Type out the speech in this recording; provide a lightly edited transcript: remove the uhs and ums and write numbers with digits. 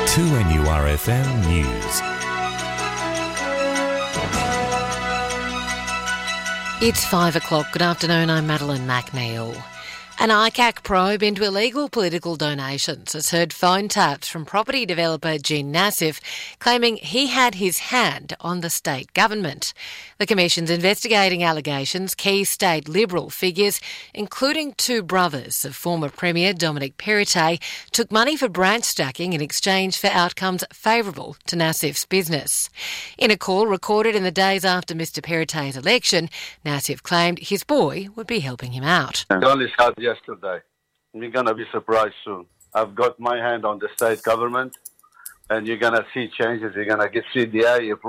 2NURFM News. It's 5 o'clock. Good afternoon, I'm Madeline McNeil. An ICAC probe into illegal political donations has heard phone taps from property developer Jean Nassif claiming he had his hand on the state government. The Commission's investigating allegations key state Liberal figures, including two brothers of former Premier Dominic Perrottet, took money for branch stacking in exchange for outcomes favourable to Nassif's business. In a call recorded in the days after Mr Perrottet's election, Nassif claimed his boy would be helping him out. It only started yesterday. You're going to be surprised soon. I've got my hand on the state government and you're going to see changes. You're going to get CDA approved.